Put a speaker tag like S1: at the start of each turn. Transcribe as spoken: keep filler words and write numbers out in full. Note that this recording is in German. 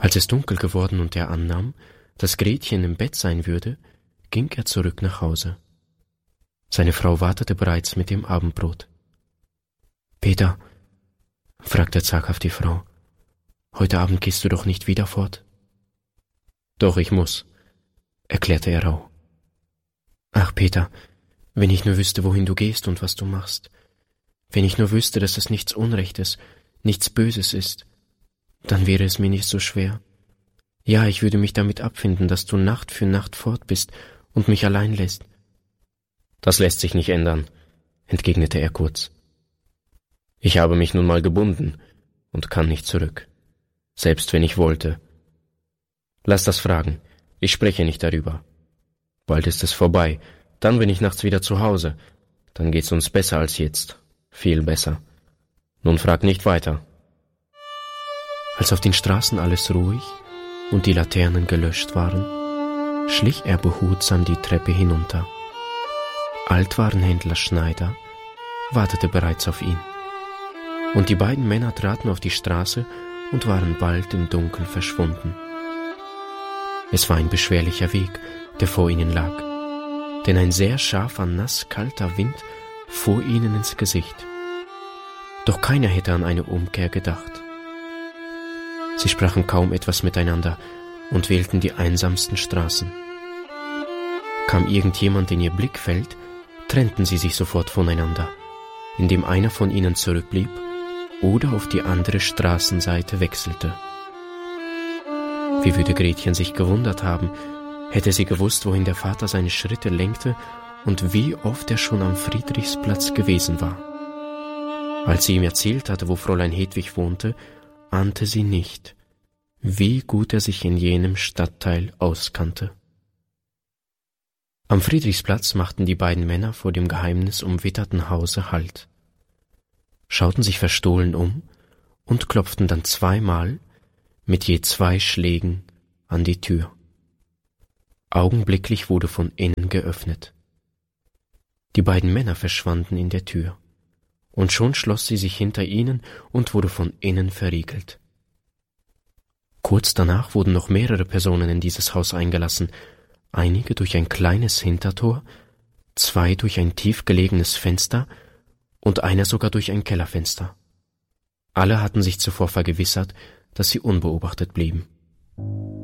S1: Als es dunkel geworden und er annahm, dass Gretchen im Bett sein würde, ging er zurück nach Hause. Seine Frau wartete bereits mit dem Abendbrot. »Peter«, fragte zaghaft die Frau, »heute Abend gehst du doch nicht wieder fort?« »Doch, ich muss«, erklärte er rauh. »Ach, Peter, wenn ich nur wüsste, wohin du gehst und was du machst. Wenn ich nur wüsste, dass es nichts Unrechtes, nichts Böses ist, dann wäre es mir nicht so schwer. Ja, ich würde mich damit abfinden, dass du Nacht für Nacht fort bist und mich allein lässt.« »Das lässt sich nicht ändern«, entgegnete er kurz. »Ich habe mich nun mal gebunden und kann nicht zurück, selbst wenn ich wollte. Lass das fragen, ich spreche nicht darüber. Bald ist es vorbei, dann bin ich nachts wieder zu Hause, dann geht's uns besser als jetzt, viel besser. Nun frag nicht weiter.« Als auf den Straßen alles ruhig und die Laternen gelöscht waren, schlich er behutsam die Treppe hinunter. Altwarenhändler Schneider wartete bereits auf ihn. Und die beiden Männer traten auf die Straße und waren bald im Dunkel verschwunden. Es war ein beschwerlicher Weg, der vor ihnen lag, denn ein sehr scharfer, nass, kalter Wind fuhr ihnen ins Gesicht. Doch keiner hätte an eine Umkehr gedacht. Sie sprachen kaum etwas miteinander und wählten die einsamsten Straßen. Kam irgendjemand in ihr Blickfeld, trennten sie sich sofort voneinander, indem einer von ihnen zurückblieb oder auf die andere Straßenseite wechselte. Wie würde Gretchen sich gewundert haben, hätte sie gewusst, wohin der Vater seine Schritte lenkte und wie oft er schon am Friedrichsplatz gewesen war. Als sie ihm erzählt hatte, wo Fräulein Hedwig wohnte, ahnte sie nicht, wie gut er sich in jenem Stadtteil auskannte. Am Friedrichsplatz machten die beiden Männer vor dem geheimnisumwitterten Hause Halt, schauten sich verstohlen um und klopften dann zweimal mit je zwei Schlägen an die Tür. Augenblicklich wurde von innen geöffnet. Die beiden Männer verschwanden in der Tür, und schon schloss sie sich hinter ihnen und wurde von innen verriegelt. Kurz danach wurden noch mehrere Personen in dieses Haus eingelassen, einige durch ein kleines Hintertor, zwei durch ein tief gelegenes Fenster und einer sogar durch ein Kellerfenster. Alle hatten sich zuvor vergewissert, dass sie unbeobachtet blieben.